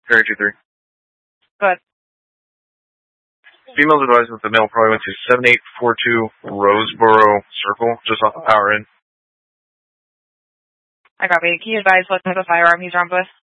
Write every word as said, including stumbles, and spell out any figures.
Harry two three. Good. Females advised that the male probably went to seven eight four two Roseboro Circle, just off the power end. I copy. Can you advise what type of firearm he's armed with?